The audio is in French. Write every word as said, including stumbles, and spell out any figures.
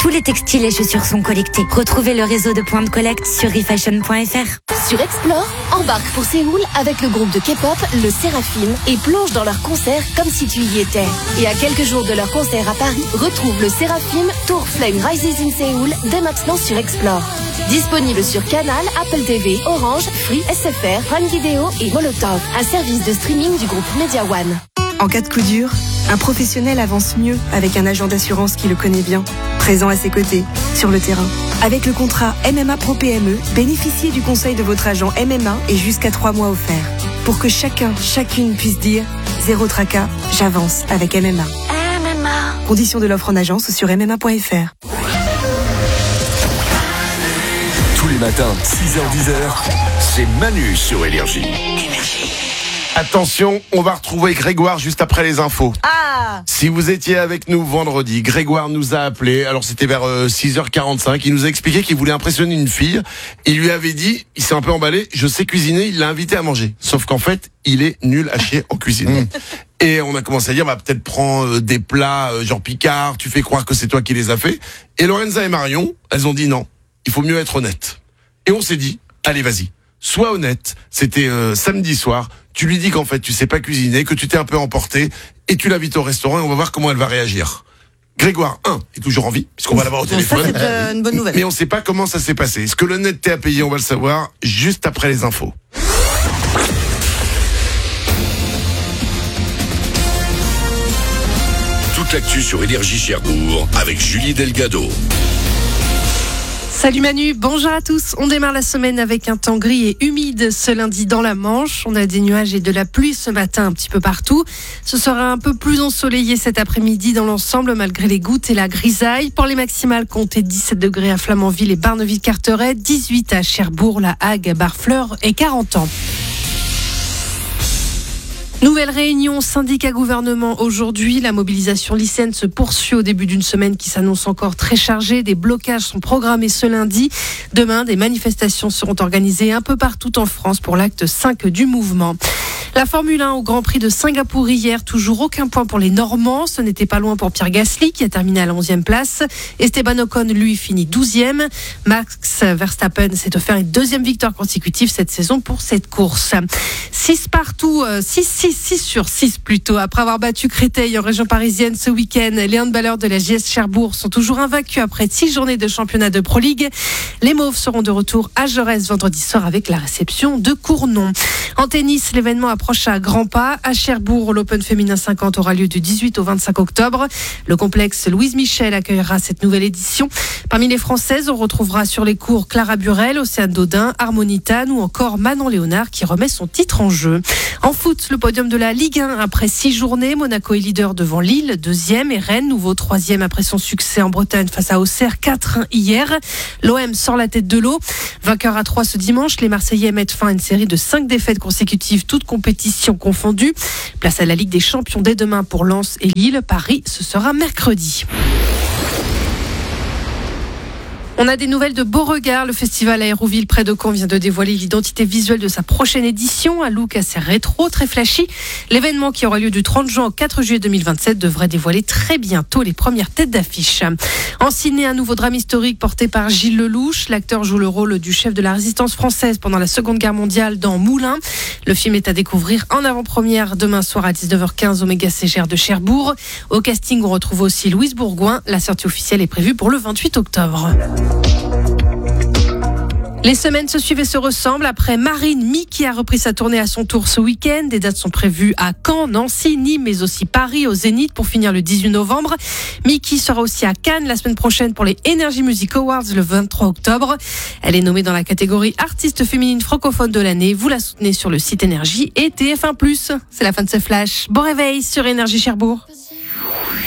Tous les textiles et chaussures sont collectés. Retrouvez le réseau de points de collecte sur refashion point f r. Sur Explore, embarque pour Séoul avec le groupe de K-pop, le Séraphim, et plonge dans leur concert comme si tu y étais. Et à quelques jours de leur concert à Paris, retrouve le Séraphim Tour Flame Rises in Séoul dès maintenant sur Explore. Disponible sur Canal, Apple T V, Orange, Free, S F R, Prime Video et Molotov, un service de streaming du groupe Media One. En cas de coup dur, un professionnel avance mieux avec un agent d'assurance qui le connaît bien, présent à ses côtés, sur le terrain. Avec le contrat M M A Pro P M E, bénéficiez du conseil de votre agent M M A et jusqu'à trois mois offerts. Pour que chacun, chacune puisse dire « Zéro tracas, j'avance avec M M A ». M M A. Conditions de l'offre en agence ou sur m m a point f r. Tous les matins, six heures dix, c'est Manu sur Énergie. Attention, on va retrouver Grégoire juste après les infos. Ah! Si vous étiez avec nous vendredi, Grégoire nous a appelé, alors c'était vers euh, six heures quarante-cinq, il nous a expliqué qu'il voulait impressionner une fille. Il lui avait dit, il s'est un peu emballé, je sais cuisiner, il l'a invité à manger. Sauf qu'en fait, il est nul à chier en cuisine. Et on a commencé à dire, bah, peut-être prends euh, des plats euh, genre Picard, tu fais croire que c'est toi qui les as fait. Et Lorenza et Marion, elles ont dit non, il faut mieux être honnête. Et on s'est dit, allez vas-y, sois honnête. C'était euh, samedi soir. Tu lui dis qu'en fait, tu sais pas cuisiner, que tu t'es un peu emporté, et tu l'invites au restaurant et on va voir comment elle va réagir. Grégoire, un, est toujours en vie, puisqu'on va l'avoir au téléphone. Ça, c'est euh, une bonne nouvelle. Mais on sait pas comment ça s'est passé. Est-ce que l'honnêteté a payé? On va le savoir juste après les infos. Toute l'actu sur Énergie Cherbourg avec Julie Delgado. Salut Manu, bonjour à tous. On démarre la semaine avec un temps gris et humide ce lundi dans la Manche. On a des nuages et de la pluie ce matin un petit peu partout. Ce sera un peu plus ensoleillé cet après-midi dans l'ensemble malgré les gouttes et la grisaille. Pour les maximales, comptez dix-sept degrés à Flamanville et Barneville-Carteret, dix-huit à Cherbourg, La Hague, Barfleur et quarante ans. Nouvelle réunion syndicat-gouvernement aujourd'hui. La mobilisation lycéenne se poursuit au début d'une semaine qui s'annonce encore très chargée. Des blocages sont programmés ce lundi. Demain, des manifestations seront organisées un peu partout en France pour l'acte cinq du mouvement. La Formule un au Grand Prix de Singapour hier, toujours aucun point pour les Normands. Ce n'était pas loin pour Pierre Gasly qui a terminé à la onzième place. Esteban Ocon, lui, finit douzième. Max Verstappen s'est offert une deuxième victoire consécutive cette saison pour cette course. six partout, six, six, six sur six plutôt. Après avoir battu Créteil en région parisienne ce week-end, les handballeurs de la J S Cherbourg sont toujours invaincus après six journées de championnat de Pro League. Les Mauves seront de retour à Jaurès vendredi soir avec la réception de Cournon. En tennis, l'événement approche à grands pas. À Cherbourg, l'Open féminin cinquante aura lieu du dix-huit au vingt-cinq octobre. Le complexe Louise Michel accueillera cette nouvelle édition. Parmi les Françaises, on retrouvera sur les cours Clara Burel, Océane Dodin, Harmonie Tan ou encore Manon Léonard qui remet son titre en jeu. En foot, le podium de la Ligue un après six journées. Monaco est leader devant Lille, deuxième, et Rennes, nouveau troisième après son succès en Bretagne face à Auxerre, quatre un hier. L'O M sort la tête de l'eau. Vainqueur à trois ce dimanche, les Marseillais mettent fin à une série de cinq défaites consécutives, toutes compétitions confondues. Place à la Ligue des Champions dès demain pour Lens et Lille. Paris, ce sera mercredi. On a des nouvelles de Beauregard. Le festival à Hérouville près de Caen vient de dévoiler l'identité visuelle de sa prochaine édition. Un look assez rétro, très flashy. L'événement qui aura lieu du trente juin au quatre juillet deux mille vingt-sept devrait dévoiler très bientôt les premières têtes d'affiche. En ciné, un nouveau drame historique porté par Gilles Lelouch. L'acteur joue le rôle du chef de la résistance française pendant la Seconde Guerre mondiale dans Moulins. Le film est à découvrir en avant-première demain soir à dix-neuf heures quinze au Méga C G R de Cherbourg. Au casting, on retrouve aussi Louise Bourgoin. La sortie officielle est prévue pour le vingt-huit octobre. Les semaines se suivent et se ressemblent. Après Marine, Mickey a repris sa tournée à son tour ce week-end. Des dates sont prévues à Caen, Nancy, Nîmes, mais aussi Paris, au Zénith, pour finir le dix-huit novembre. Mickey sera aussi à Cannes la semaine prochaine pour les Energy Music Awards le vingt-trois octobre. Elle est nommée dans la catégorie artiste féminine francophone de l'année. Vous la soutenez sur le site Énergie et T F un plus. C'est la fin de ce flash. Bon réveil sur Énergie Cherbourg.